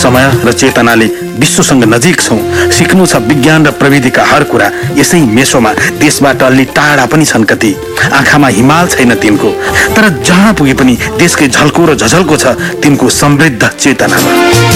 समय र चेतनाले विश्वसँग नजिक छौं। सिक्नु छ विज्ञान र प्रविधिका हर कुरा। यसै मेसोमा देशबाट अलि टाढा पनि छन् कति। आँखामा हिमाल छैन तिनको, तर जहाँ पुगे पनि देशकै झल्को र झझल्को छ तिनको समृद्ध चेतनामा।